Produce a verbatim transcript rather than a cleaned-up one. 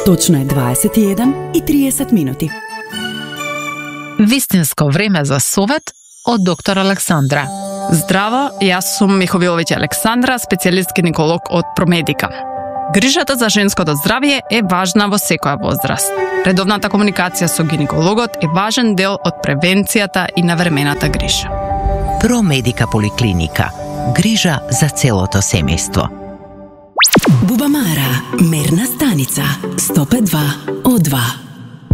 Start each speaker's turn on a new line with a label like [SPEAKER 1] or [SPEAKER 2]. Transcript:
[SPEAKER 1] Точно е дваесет и еден и триесет минути.
[SPEAKER 2] Вистинско време за совет од доктор Александра.
[SPEAKER 3] Здраво, јас сум Миховиловиќ Александра, специјалист гинеколог од Промедика. Грижата за женското здравје е важна во секоја возраст. Редовната комуникација со гинекологот е важен дел од превенцијата и навремената грижа.
[SPEAKER 4] Промедика поликлиника. Грижа за целото семејство.
[SPEAKER 1] Бубамара, мерна станица, сто пет и два о два.